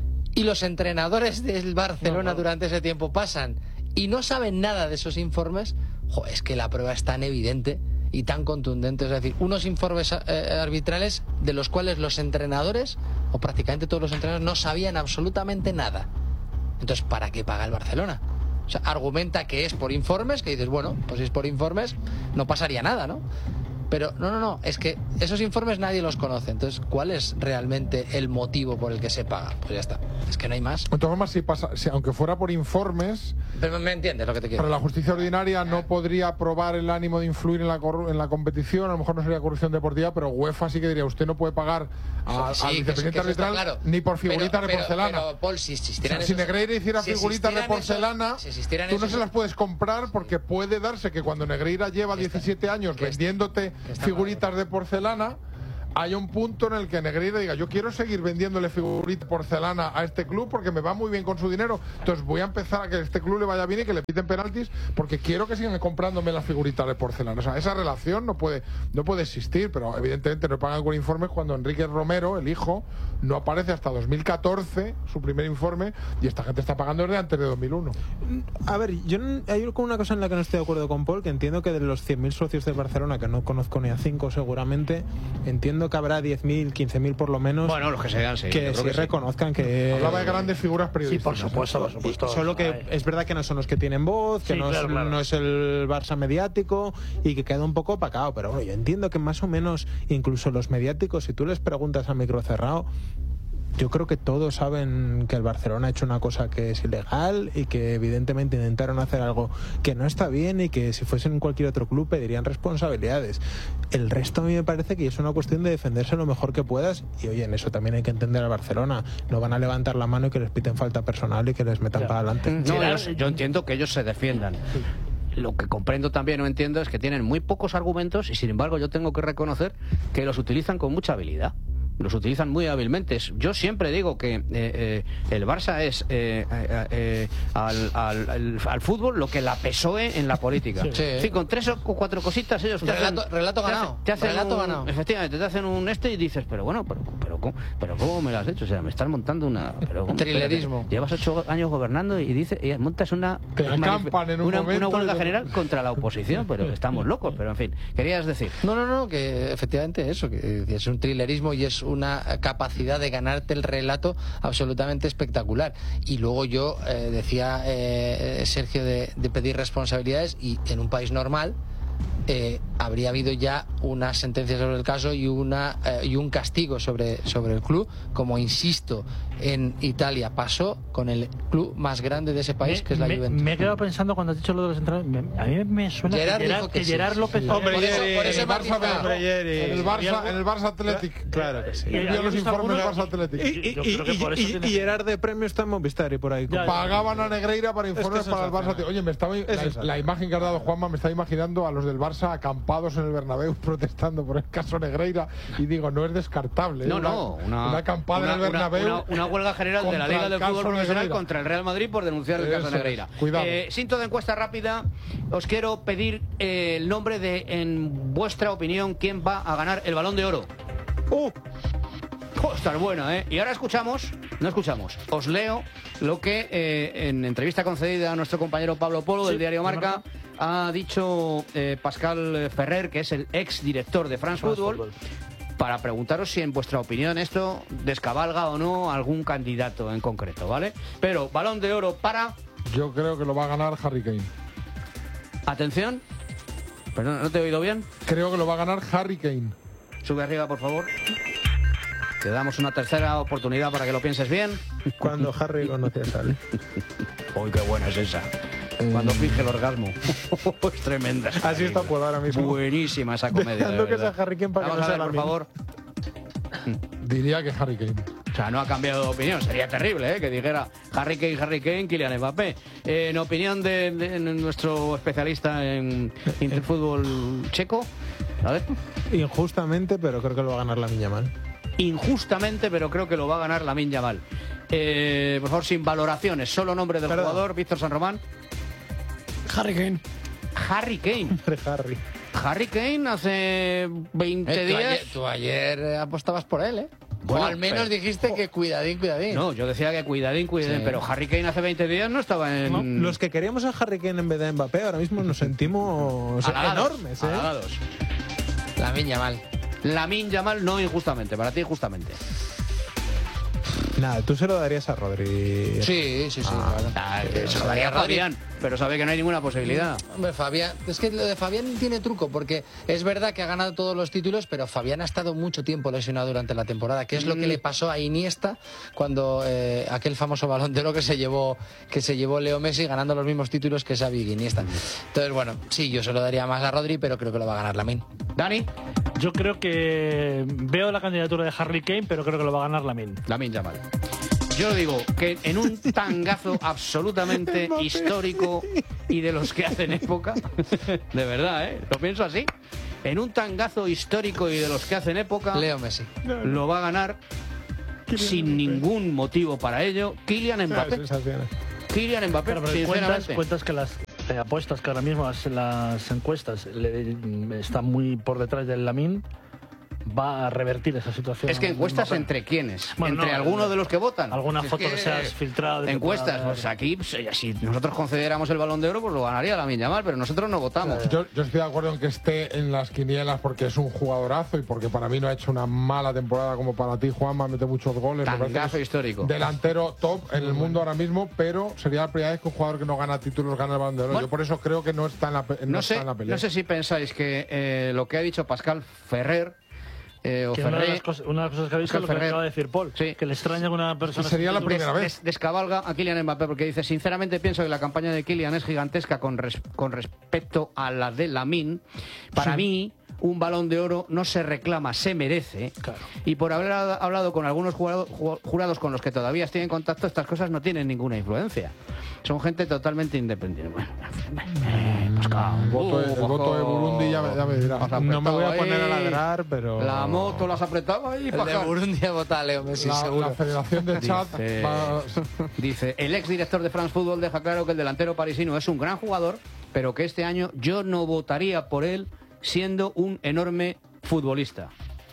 y los entrenadores del Barcelona No, no. durante ese tiempo pasan y no saben nada de esos informes, jo, es que la prueba es tan evidente y tan contundente, es decir, unos informes eh, arbitrales de los cuales los entrenadores, o prácticamente todos los entrenadores, no sabían absolutamente nada. Entonces, ¿para qué paga el Barcelona? O sea, argumenta que es por informes, que dices, bueno, pues si es por informes, no pasaría nada, ¿no? Pero no, no, no, es que esos informes nadie los conoce. Entonces, ¿cuál es realmente el motivo por el que se paga? Pues ya está, es que no hay más. De todas formas, si pasa, si, aunque fuera por informes, Pero me entiendes lo que te quiero pero la decir. justicia ordinaria no podría probar el ánimo de influir en la, corru- en la competición. A lo mejor no sería corrupción deportiva, pero UEFA sí que diría, usted no puede pagar a- Sí, al que eso- vicepresidente que eso está arbitral claro. ni por figuritas Pero- de pero- porcelana. pero, Paul, si O existieran sea, si esos- Negreira hiciera si figuritas de existieran esos- porcelana, si existieran tú no esos- se las puedes comprar porque puede darse que cuando Negreira lleva Que está- diecisiete años que está- vendiéndote que está figuritas de porcelana, hay un punto en el que Negreira diga, yo quiero seguir vendiéndole figuritas de porcelana a este club porque me va muy bien con su dinero, entonces voy a empezar a que este club le vaya bien y que le piten penaltis porque quiero que sigan comprándome las figuritas de porcelana. O sea, esa relación no puede no puede existir, pero evidentemente no pagan con informes cuando Enrique Romero, el hijo, no aparece hasta dos mil catorce, su primer informe, y esta gente está pagando desde antes de dos mil uno. A ver, yo no- hay una cosa en la que no estoy de acuerdo con Paul, que entiendo que de los cien mil socios de Barcelona, que no conozco ni a cinco seguramente, entiendo que habrá diez mil, quince mil por lo menos, Bueno, los que sean, sí. yo que creo sí que sí. reconozcan que... Hablaba de grandes figuras Sí, periodísticas. por supuesto, por supuesto. Solo que Ay. es verdad que no son los que tienen voz, que Sí, no, claro, es, claro. no es el Barça mediático y que queda un poco opacado. Pero bueno, yo entiendo que más o menos incluso los mediáticos, si tú les preguntas a micro cerrado, yo creo que todos saben que el Barcelona ha hecho una cosa que es ilegal y que evidentemente intentaron hacer algo que no está bien y que si fuesen en cualquier otro club pedirían responsabilidades. El resto a mí me parece que es una cuestión de defenderse lo mejor que puedas y oye, en eso también hay que entender al Barcelona. No van a levantar la mano y que les piten falta personal y que les metan Ya. para adelante. No, Sí, ellos- yo entiendo que ellos se defiendan. Lo que comprendo también, no entiendo, es que tienen muy pocos argumentos y sin embargo yo tengo que reconocer que los utilizan con mucha habilidad. Los utilizan muy hábilmente. Yo siempre digo que eh, eh, el Barça es eh, eh, eh, al, al- al- al fútbol lo que la P S O E en la política. Sí. Sí, con tres o cuatro cositas ellos te Relato- hacen, relato te hacen- ganado. te hacen Relato un- ganado. Efectivamente, te hacen un este y dices, pero bueno, pero, pero, ¿cómo, pero ¿cómo me lo has hecho? O sea, me estás montando una... Pero, ¿cómo? Trilerismo. Espérate, llevas ocho años gobernando y dices, y montas una... Te una- acampan en un una, momento una huelga y- general contra la oposición, pero estamos locos, pero en fin, querías decir... No, no, no, que efectivamente eso, que es un thrillerismo y es una capacidad de ganarte el relato absolutamente espectacular. Y luego yo eh, decía eh, Sergio de, de pedir responsabilidades y en un país normal eh, habría habido ya una sentencia sobre el caso y una eh, y un castigo sobre, sobre el club, como insisto, en Italia pasó con el club más grande de ese país, Me- que es la me, Juventus. me he quedado pensando cuando has dicho lo de los entrenadores. me- a mí me suena Gerard que Gerard, dijo que que sí, Gerard sí, López. sí. Hombre, Por eso- Jerry, por eso el me ha Barça fijado. Hombre, Jerry. en el Barça, en el Barça Athletic. Claro que sí. Y- Yo ¿habéis los visto informes del alguno? Barça Athletic. Y, y, Yo creo que y- por eso y- tiene- y Gerard de premio está en Movistar y por ahí. Ya, ya. Pagaban a Negreira para informes Es que para el Barça. sensacional. Oye, me estaba, la, sensacional. la imagen que has dado, Juanma, me está imaginando a los del Barça acampados en el Bernabéu protestando por el caso Negreira y digo, no es descartable. No, ¿eh? no, una, una acampada una, en el Bernabéu. una- una huelga general de la contra Liga el del caso Fútbol Profesional Negreira. contra el Real Madrid por denunciar el Eso caso es. Negreira. Cuidado. Eh, cinto de encuesta rápida. Os quiero pedir eh, el nombre de, en vuestra opinión, quién va a ganar el Balón de Oro. ¡Uh! Oh, estar buena, ¿eh? Y ahora escuchamos, no escuchamos, os leo lo que eh, en entrevista concedida a nuestro compañero Pablo Polo del Sí, diario Marca Marca. ha dicho eh, Pascal Ferrer, que es el ex director de France Football, para preguntaros si en vuestra opinión esto descabalga o no algún candidato en concreto, ¿vale? Pero Balón de Oro para... Yo creo que lo va a ganar Harry Kane. Atención. Perdón, ¿no te he oído bien? Creo que lo va a ganar Harry Kane. Sube arriba, por favor. Te damos una tercera oportunidad para que lo pienses bien. Cuando Harry conoce a Sally. Uy, qué buena es esa. Cuando finge el orgasmo. Es tremenda. Así está puedo ahora mismo. Buenísima esa comedia. Dejando de que verdad. sea Harry Kane para que Vamos no a sea ver, por la favor. Diría que Harry Kane. O sea, no ha cambiado de opinión. Sería terrible, ¿eh? Que dijera Harry Kane, Harry Kane, Kylian Mbappé. Eh, en opinión de, de nuestro especialista en interfútbol checo, a ver. Injustamente, pero creo que lo va a ganar Lamine Yamal. Injustamente, pero creo que lo va a ganar Lamine Yamal. Eh, por favor, sin valoraciones, solo nombre del Perdón. jugador, Víctor San Román. Harry Kane. Harry Kane. Harry. Harry Kane hace veinte Eh, tú, días... ayer, tú ayer eh, apostabas por él, ¿eh? Bueno, o al menos pero- dijiste que cuidadín, cuidadín. No, yo decía que cuidadín, cuidadín, Sí. pero Harry Kane hace veinte días no estaba en... No, los que queríamos a Harry Kane en vez de Mbappé ahora mismo nos sentimos halagados, enormes, ¿eh? halagados. Lamine Yamal. Lamine Yamal no injustamente, para ti injustamente. Nada, tú se lo darías a Rodri. Sí, sí, sí. Ah, claro. ah, Eh, se lo daría a Rodri- Fabián, pero sabe que no hay ninguna posibilidad. Hombre, Fabián, es que lo de Fabián tiene truco, porque es verdad que ha ganado todos los títulos, pero Fabián ha estado mucho tiempo lesionado durante la temporada, que es lo que le pasó a Iniesta cuando eh, aquel famoso Balón de Oro que se llevó que se llevó Leo Messi ganando los mismos títulos que Xavi y Iniesta. Entonces, bueno, sí, yo se lo daría más a Rodri, pero creo que lo va a ganar Lamine. Dani, Yo creo que veo la candidatura de Harry Kane, pero creo que lo va a ganar Lamine. Lamine Yamal. Yo digo que en un tangazo absolutamente histórico y de los que hacen época, de verdad, ¿eh? Lo pienso así. En un tangazo histórico y de los que hacen época, Leo Messi. lo va a ganar sin ningún motivo para ello Kylian Mbappé. Sensaciones. Kylian Mbappé, Claro, pero cuentas, sinceramente. cuentas que las eh, apuestas que ahora mismo las, las encuestas le, están muy por detrás del Lamine, va a revertir esa situación. Es que encuestas Mbappé. entre quiénes, Bueno, entre no, algunos de los que votan. alguna Es foto que se has filtrado de encuestas, temporada. pues aquí, pues, si nosotros concediéramos el Balón de Oro, pues lo ganaría Lamine Yamal, pero nosotros no votamos. Yo, yo estoy de acuerdo en que esté en las quinielas porque es un jugadorazo y porque para mí no ha hecho una mala temporada como para ti, Juanma, mete muchos goles. me parece Tangazo que es histórico. Delantero top en el mundo ahora mismo, pero sería la primera vez que un jugador que no gana títulos gana el Balón de Oro. Bueno, yo por eso creo que no está en la, pe- no No está sé, en la pelea. no sé si pensáis que eh, lo que ha dicho Pascal Ferrer eh, o Que una, de Ferrer las cosas, una de las cosas que ha dicho es lo que Ferrer. acaba de decir Paul, Sí. que le extraña que una persona... Sería la sin primera títulos- vez. des- descabalga a Kylian Mbappé porque dice, sinceramente pienso que la campaña de Kylian es gigantesca con, res- con respecto a la de Lamine. Para mí, un Balón de Oro no se reclama, se merece. Claro. Y por haber ha- hablado con algunos jurado- ju- jurados con los que todavía estoy en contacto, estas cosas no tienen ninguna influencia. Son gente totalmente independiente. Bueno, eh, Pascal, El voto, de- el uh, voto de Burundi ya, me- ya me dirá. Has No me voy a apretado poner a ahí. ladrar, pero... La moto las apretaba ahí, El de Pascal. Burundi ha votado a Leo Messi, La, seguro. la Federación de Chat Dice, va- dice, el ex director de France Football deja claro que el delantero parisino es un gran jugador, pero que este año yo no votaría por él siendo un enorme futbolista.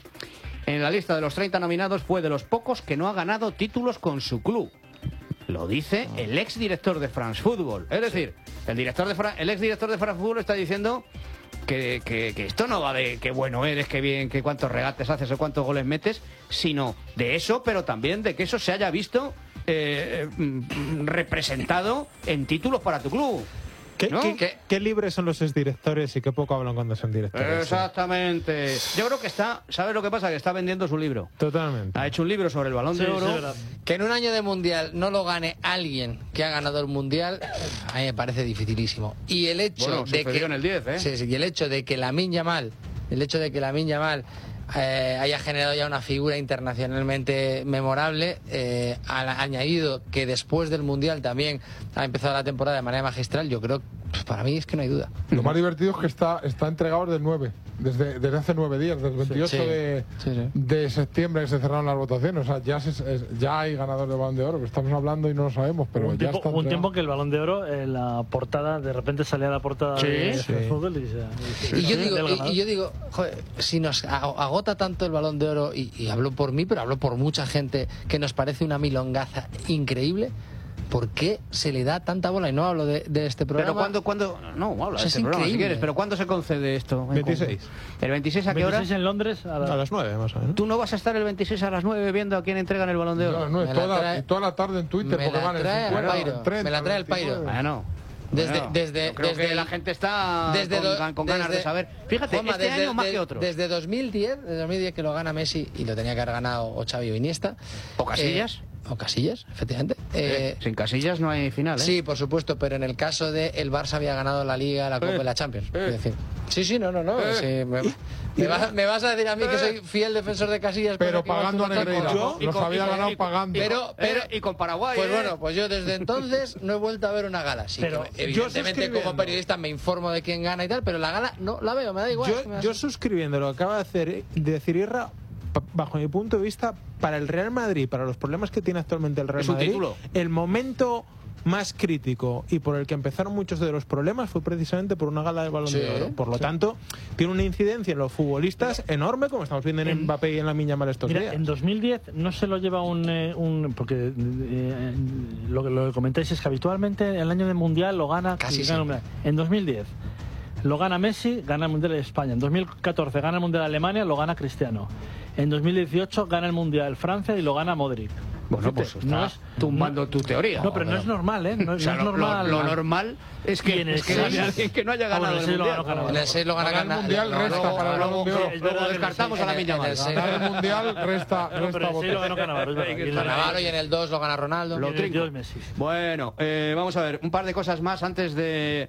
En la lista de los treinta nominados fue de los pocos que no ha ganado títulos con su club. Lo dice el ex director de France Football. Es decir, el, director de Fra- el ex director de France Football está diciendo que, que- que esto no va de qué bueno eres, qué bien, que cuántos regates haces o cuántos goles metes, sino de eso, pero también de que eso se haya visto eh, mm, representado en títulos para tu club. ¿Qué, ¿no? qué- Que- qué libres son los exdirectores y qué poco hablan cuando son directores? Exactamente. Yo creo que está, ¿sabes lo que pasa? Que está vendiendo su libro. Totalmente. Ha hecho un libro sobre el Balón Sí, de sí, Oro. es verdad. Que en un año de mundial no lo gane alguien que ha ganado el mundial, a mí me parece dificilísimo. Y el hecho Bueno, de sucedió que en el diez, ¿eh? Sí, sí, y el hecho de que Lamine Yamal, el hecho de que Lamine Yamal eh, haya generado ya una figura internacionalmente memorable, eh, ha añadido que después del mundial también ha empezado la temporada de manera magistral, yo creo, pues, para mí es que no hay duda. Lo más divertido es que está, está entregado desde el nueve, desde, desde hace nueve días, desde el veintiocho Sí, de, sí, sí. de septiembre que se cerraron las votaciones. O sea, ya, se- es- ya hay ganador de Balón de Oro, que estamos hablando y no lo sabemos, pero Hubo un ya tiempo, está hubo un entregado. tiempo que el Balón de Oro, en la portada, de repente salía la portada Sí, de sí. fútbol y, se- Y yo del digo, y, ganador. y yo digo, joder, si nos a- agota tanto el Balón de Oro, y, y hablo por mí, pero hablo por mucha gente, que nos parece una milongaza increíble, ¿por qué se le da tanta bola? Y no hablo de, de este programa. Pero cuando, cuando, no, habla O sea, de es este programa si increíble. quieres, pero ¿cuándo se concede esto? veintiséis. ¿El veintiséis a qué hora? veintiséis en Londres a, la... A las nueve, más o menos. ¿Tú no vas a estar el veintiséis a las nueve viendo a quién entregan el Balón de Oro? No, no, Me es la toda, trae- y toda la tarde en Twitter, me porque la van en trae el cincuenta, Pairo, en treinta, me la trae el Pairo. veintinueve. Bueno. Desde, Bueno, desde, yo creo desde que la gente está desde con, do- con ganas desde- de saber. Fíjate, Juanma, este desde- año más de- que otros. Desde dos mil diez, desde dos mil diez que lo gana Messi y lo tenía que haber ganado o Xavi o Iniesta. ¿O Casillas? Eh, o Casillas, efectivamente. Eh, Eh, sin Casillas no hay final, ¿eh? Sí, por supuesto, pero en el caso de el Barça había ganado la Liga, la Copa Eh, y la Champions. eh. Es decir, sí, sí, no, no, no. Eh. sí, me, me vas, me vas a decir a mí que soy fiel defensor de Casillas, Pero que igual pagando tú a no Negreira, tanto. ¿no? Y Los con- había y- ganado y- pagando. Pero, pero, Eh, y con Paraguay, Pues ¿eh? bueno, pues yo desde entonces no he vuelto a ver una gala. Sí, Pero que, yo evidentemente suscribiendo- como periodista me informo de quién gana y tal, pero la gala no la veo, me da igual. es que me Yo, da- yo suscribiendo lo que acaba de, hacer, de decir Irra, pa- bajo mi punto de vista, para el Real Madrid, para los problemas que tiene actualmente el Real Es un Madrid, título. el momento más crítico y por el que empezaron muchos de los problemas fue precisamente por una gala de Balón Sí, de Oro. Por lo sí. tanto, tiene una incidencia en los futbolistas enorme, como estamos viendo en, En- Mbappé y en la Yamal estos Mira, días. en dos mil diez no se lo lleva un... eh, un porque eh, lo, que- lo que comentáis es que habitualmente el año del Mundial lo gana... Casi gana el siempre. Mundial. En dos mil diez lo gana Messi, gana el Mundial de España. En dos mil catorce gana el Mundial de Alemania, lo gana Cristiano. En dos mil dieciocho gana el Mundial Francia y lo gana Modric. Bueno, Fíjate, pues está no es- tumbando no- tu teoría. No, pero no es normal, ¿eh? No, O sea, no es lo, lo- normal. lo normal es Y que, en el es que no haya seis- alguien que no haya Ah, bueno, ganado el el seis lo Mundial. ganó Cannavaro. En el seis lo gana Ganar el Cana- Mundial no, resta no, para el no, Balón de no, Oro. es verdad Luego que en el descartamos seis- a la en el- Miña en el Mal. seis- Ganar el Mundial resta, No, pero resta el seis lo votos. ganó Cannavaro, es verdad. Hay que Y en el- Cannavaro y en el dos lo gana Ronaldo. Lo y en el trinco. diez Messi. Bueno, eh, vamos a ver, un par de cosas más antes de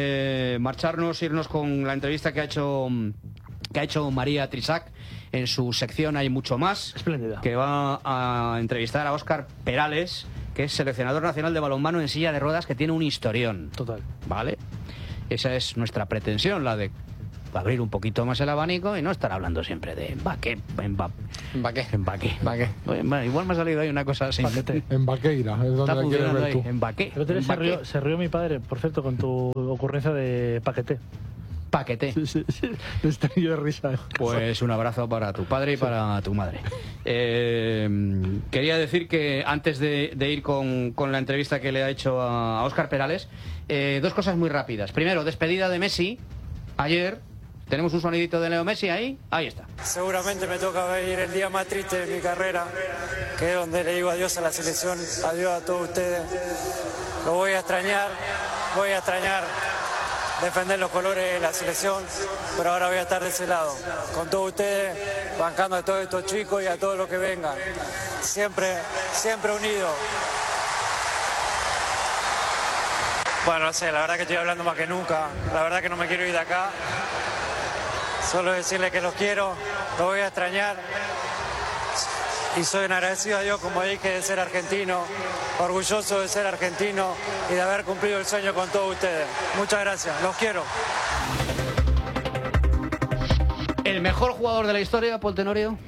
eh, marcharnos, irnos con la entrevista que ha hecho que ha hecho María Trisac en su sección Hay Mucho Más, Espléndida. que va a entrevistar a Óscar Perales, que es seleccionador nacional de balonmano en silla de ruedas, que tiene un historión. Total. ¿Vale? Esa es nuestra pretensión, la de abrir un poquito más el abanico y no estar hablando siempre de Mbappé, Mbappé, ¿Para qué? Mbappé. ¿Para qué? Bueno, igual me ha salido ahí una cosa así. Paquete. En Vaqueira, es Está donde la quieres funcionando ver ahí, tú. Mbappé. El otro día se Mbappé. rió, se rió mi padre, por cierto, con tu ocurrencia de paquete. Paquete. Sí, sí, sí. Estoy yo de risa. Pues un abrazo para tu padre y para tu madre. Eh, quería decir que antes de, de ir con, con la entrevista que le ha hecho a Óscar Perales, eh, dos cosas muy rápidas. Primero, despedida de Messi. Ayer tenemos un sonidito de Leo Messi ahí. Ahí está. Seguramente me toca venir el día más triste de mi carrera, que es donde le digo adiós a la selección, adiós a todos ustedes. Lo voy a extrañar, voy a extrañar defender los colores de la selección, pero ahora voy a estar de ese lado, con todos ustedes, bancando a todos estos chicos y a todos los que vengan. Siempre, siempre unidos. Bueno, no sé, la verdad que estoy hablando más que nunca, la verdad que no me quiero ir de acá. Solo decirle que los quiero, los voy a extrañar y soy un agradecido a Dios, como dije, de ser argentino, orgulloso de ser argentino y de haber cumplido el sueño con todos ustedes. Muchas gracias, los quiero. ¿El mejor jugador de la historia, Paul Tenorio?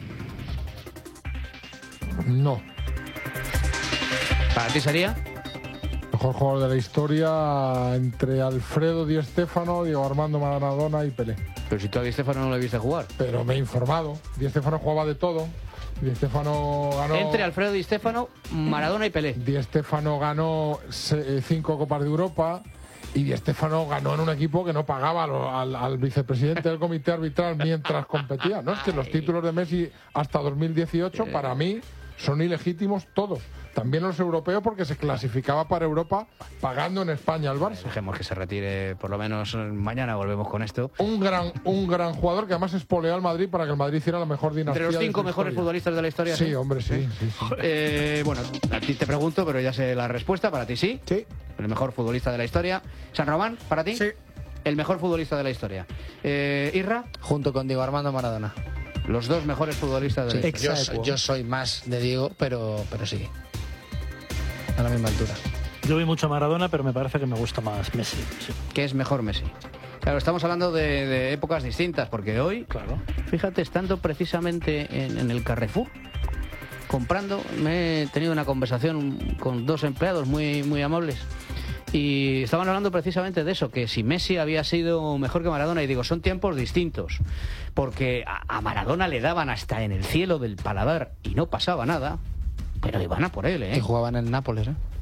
No. ¿Para ti sería? Mejor jugador de la historia entre Alfredo Di Stéfano, Diego Armando Maradona y Pelé. Pero si tú a Di Stéfano no le viste jugar. Pero me he informado. Di Stéfano jugaba de todo. Di Stéfano ganó. Entre Alfredo Di Stéfano, Maradona y Pelé. Di Stéfano ganó se- eh, cinco Copas de Europa y Di Stéfano ganó en un equipo que no pagaba lo- al, al vicepresidente del comité arbitral mientras competía. No, es que los títulos de Messi hasta dos mil dieciocho para mí son ilegítimos todos. También los europeos porque se clasificaba para Europa pagando en España al Barça. Dejemos que se retire, por lo menos mañana volvemos con esto. Un gran, un gran jugador que además espoleó al Madrid para que el Madrid hiciera la mejor dinastía. Entre los de cinco su mejores historia. futbolistas de la historia. Sí, hombre, sí. sí, sí. Eh, bueno, a ti te pregunto, pero ya sé la respuesta. Para ti sí. Sí. El mejor futbolista de la historia. San Román, para ti. Sí. El mejor futbolista de la historia. Eh, Irra, Junto con Diego Armando Maradona. los dos mejores futbolistas de la Sí, historia. yo, soy- yo soy más de Diego, pero, pero sí. A la misma altura. Yo vi mucho a Maradona, pero me parece que me gusta más Messi. Sí. ¿Qué es mejor Messi? Claro, estamos hablando de, de épocas distintas, porque hoy, Claro. fíjate, estando precisamente en, en el Carrefour, comprando, me he tenido una conversación con dos empleados muy, muy amables y estaban hablando precisamente de eso, que si Messi había sido mejor que Maradona, y digo, son tiempos distintos, porque a, a Maradona le daban hasta en el cielo del paladar y no pasaba nada, pero iban a por él, ¿eh? Que jugaban en Nápoles, ¿eh?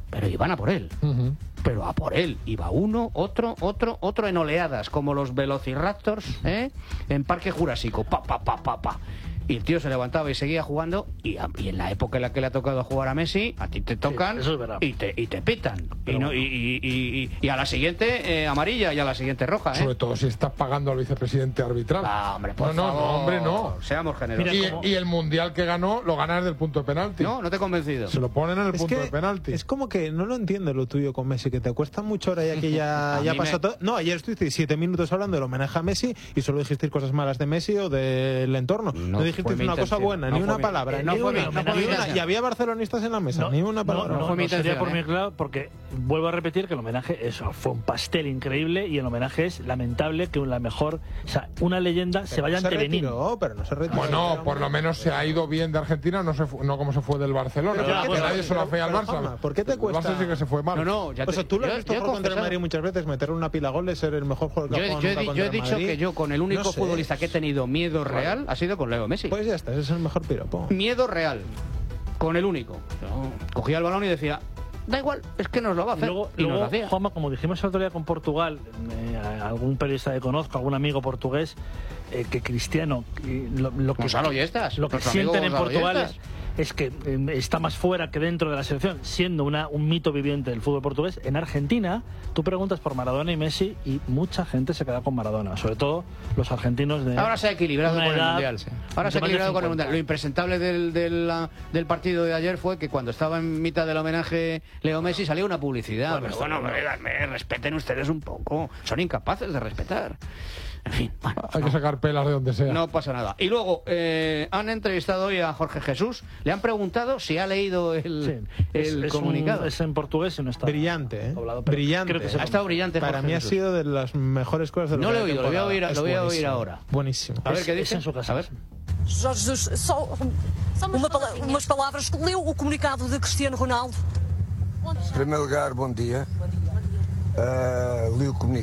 pero iban a por él. Ujú. Pero a por él. Iba uno, otro, otro, otro en oleadas, como los velociraptors, ¿eh? En Parque Jurásico. Pa, pa, pa, pa, pa. Y el tío se levantaba y seguía jugando. Y, a- y en la época en la que le ha tocado jugar a Messi, a ti te tocan Sí, eso es verdad. y, te, y te pitan. Pero y, no- bueno. y, y- y- y- y a la siguiente eh, amarilla y a la siguiente roja. ¿eh? Sobre todo si estás pagando al vicepresidente arbitral. Ah, hombre, por no, no, favor. no, hombre, no. Seamos generosos. Mira, Y, como- y el mundial que ganó lo gana desde el punto de penalti. No, no te he convencido. Se lo ponen en el Es punto que de penalti. es como que no lo entiendo lo tuyo con Messi, que te cuesta mucho ahora ya que ya, A ya mí pasó me- todo. No, ayer estuviste siete minutos hablando del homenaje a Messi y solo dijiste cosas malas de Messi o del entorno. No, No dijiste fue mi una cosa intención. buena, No ni fue una mi- palabra, eh, ni no fue una, mi- no fue mi ni una- intención. y había barcelonistas en la mesa, No, ni una no, palabra. no, fue mi no sería intención, por ¿eh? mi claro, porque vuelvo a repetir que el homenaje eso fue un pastel increíble y el homenaje es lamentable que la mejor, o sea, una leyenda se vaya no ante se Benín. retiró, pero no se retiró. Bueno, por lo menos se ha ido bien de Argentina, no, se fu- no como se fue del Barcelona. Pero ¿verdad? ¿por qué que te- nadie se lo hace al pero, Barça. Juanma, ¿por qué te El cuesta? Barça sí que se fue mal. No, no, ya O sea, te- tú lo has yo- visto yo he jugar contra el confesado- Madrid muchas veces, meter una pila goles, ser el mejor jugador que Yo, ha he- jugado yo he nunca di- contra yo he el dicho Madrid. que yo con el único No sé. futbolista que he tenido miedo real ha sido con Leo Messi. Pues ya está, ese es el mejor piropo. Miedo real. Con el único. Yo cogía el balón y decía, da igual, es que nos lo va a Y hacer. luego, y nos lo luego hacía. Juanma, como dijimos el otro día con Portugal, eh, algún periodista que conozco, algún amigo portugués, eh, que Cristiano, eh, lo, lo que, Gonzalo Yestas, lo que nuestro amigo sienten en Gonzalo Portugal Yestas. es, es que eh, está más fuera que dentro de la selección, siendo una, un mito viviente del fútbol portugués. En Argentina, tú preguntas por Maradona y Messi y mucha gente se queda con Maradona, sobre todo los argentinos de Ahora se ha equilibrado una con el edad Mundial. Ahora se ha de más de equilibrado con el cincuenta. Mundial. Lo impresentable del, del, ah, del partido de ayer fue que cuando estaba en mitad del homenaje Leo Messi salió una publicidad. Bueno, Pero está bueno, bien. me, me respeten ustedes un poco. Son incapaces de respetar. En fin, bueno, Hay que sacar pelas de donde sea. no pasa nada. Y luego, eh, han entrevistado hoy a Jorge Jesús. Le han preguntado si ha leído el, Sí. el es, es comunicado. un- es en portugués y no está Brillante, ¿eh? doblado, pero Brillante. creo que se Ha estado brillante Para Jorge mí ha Jesús. sido de las mejores cosas de No la lo he oído, lo voy a temporada. oír- Es lo voy a oír buenísimo. ahora. Buenísimo. A ver Es- qué es dice. en su casa. A ver. Jorge Jesus, só uma pala- umas palavras. Leu o comunicado de Cristiano Ronaldo? Em primeiro lugar, bom dia. Uh, li o comunicado.